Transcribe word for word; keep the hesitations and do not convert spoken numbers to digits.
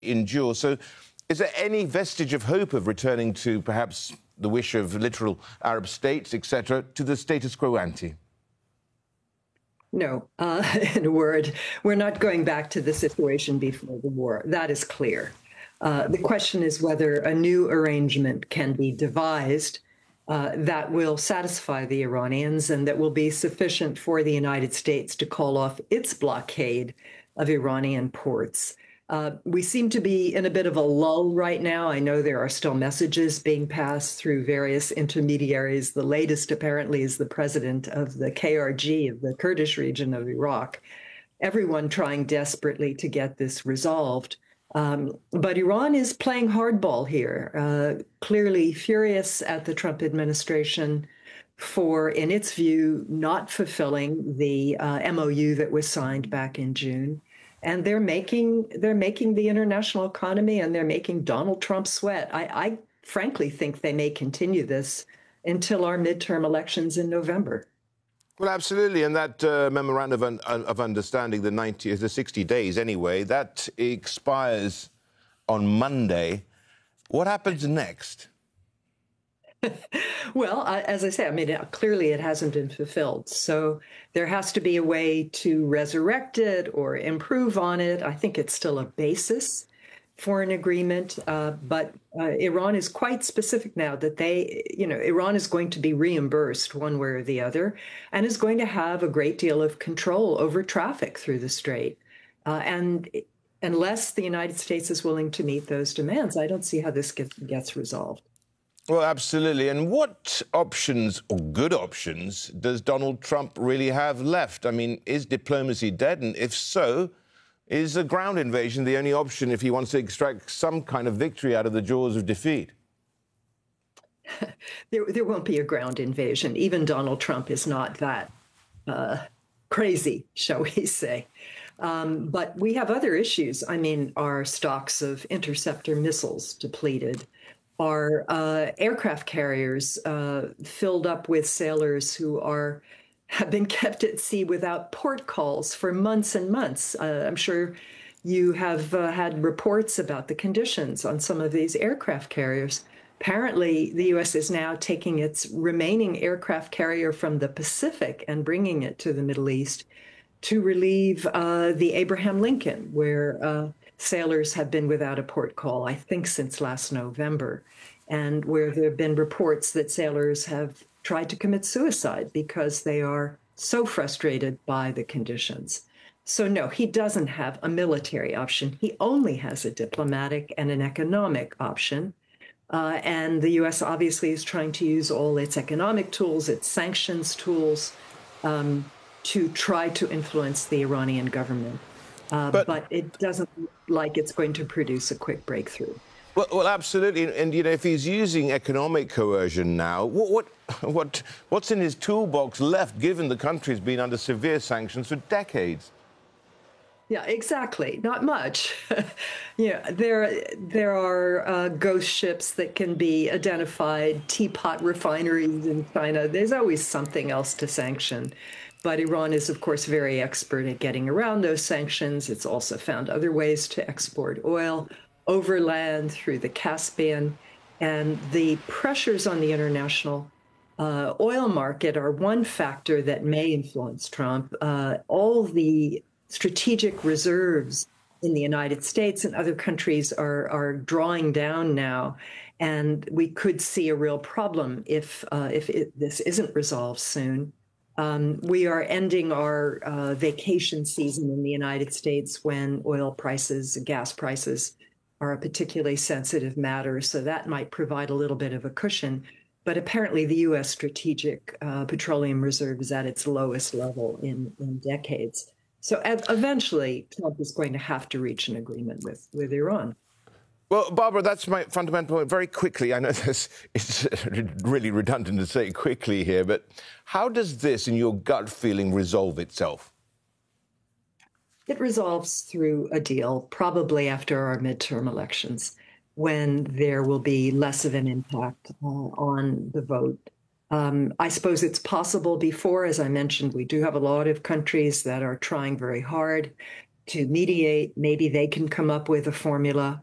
endure. So is there any vestige of hope of returning to perhaps the wish of literal Arab states, et cetera, to the status quo ante? No, uh, in a word, we're not going back to the situation before the war. That is clear. Uh, the question is whether a new arrangement can be devised uh, that will satisfy the Iranians and that will be sufficient for the United States to call off its blockade of Iranian ports. Uh, we seem to be in a bit of a lull right now. I know there are still messages being passed through various intermediaries. The latest, apparently, is the president of the K R G, of the Kurdish region of Iraq. Everyone trying desperately to get this resolved. Um, but Iran is playing hardball here, uh, clearly furious at the Trump administration for, in its view, not fulfilling the uh, M O U that was signed back in June. And they're making they're making the international economy and they're making Donald Trump sweat. I, I frankly think they may continue this until our midterm elections in November. Well, absolutely. And that uh, memorandum of, un- of understanding, the ninety, the sixty days anyway, that expires on Monday. What happens next? Well, uh, as I say, I mean, it, clearly it hasn't been fulfilled. So there has to be a way to resurrect it or improve on it. I think it's still a basis for an agreement. Uh, but uh, Iran is quite specific now that they, you know, Iran is going to be reimbursed one way or the other and is going to have a great deal of control over traffic through the Strait. Uh, and unless the United States is willing to meet those demands, I don't see how this gets, gets resolved. Well, absolutely. And what options, or good options, does Donald Trump really have left? I mean, is diplomacy dead? And if so, is a ground invasion the only option if he wants to extract some kind of victory out of the jaws of defeat? there, there won't be a ground invasion. Even Donald Trump is not that uh, crazy, shall we say. Um, but we have other issues. I mean, our stocks of interceptor missiles depleted. Our uh, aircraft carriers uh, filled up with sailors who are have been kept at sea without port calls for months and months. Uh, I'm sure you have uh, had reports about the conditions on some of these aircraft carriers. Apparently, the U S is now taking its remaining aircraft carrier from the Pacific and bringing it to the Middle East to relieve uh, the Abraham Lincoln, where uh, sailors have been without a port call, I think, since last November, and where there have been reports that sailors have tried to commit suicide because they are so frustrated by the conditions. So no, he doesn't have a military option. He only has a diplomatic and an economic option. Uh, and the U S obviously is trying to use all its economic tools, its sanctions tools, um, to try to influence the Iranian government. Uh, but, but it doesn't look like it's going to produce a quick breakthrough. Well, well, absolutely. And, you know, if he's using economic coercion now, what, what, what, what's in his toolbox left, given the country's been under severe sanctions for decades? Yeah, exactly. Not much. Yeah, there there are uh, ghost ships that can be identified, teapot refineries in China. There's always something else to sanction. But Iran is, of course, very expert at getting around those sanctions. It's also found other ways to export oil overland through the Caspian. And the pressures on the international uh, oil market are one factor that may influence Trump. Uh, all the strategic reserves in the United States and other countries are, are drawing down now. And we could see a real problem if, uh, if it, this isn't resolved soon. Um, we are ending our uh, vacation season in the United States when oil prices, gas prices are a particularly sensitive matter. So that might provide a little bit of a cushion. But apparently the U S strategic uh, petroleum reserve is at its lowest level in, in decades. So eventually, Trump is going to have to reach an agreement with, with Iran. Well, Barbara, that's my fundamental point. Very quickly, I know this, it's really redundant to say quickly here, but how does this, in your gut feeling, resolve itself? It resolves through a deal, probably after our midterm elections, when there will be less of an impact uh, on the vote. Um, I suppose it's possible before. As I mentioned, we do have a lot of countries that are trying very hard to mediate. Maybe they can come up with a formula